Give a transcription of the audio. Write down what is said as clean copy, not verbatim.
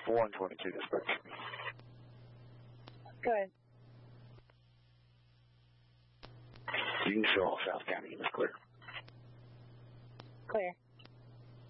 122 description. Go ahead. You can show all South County is clear. Clear.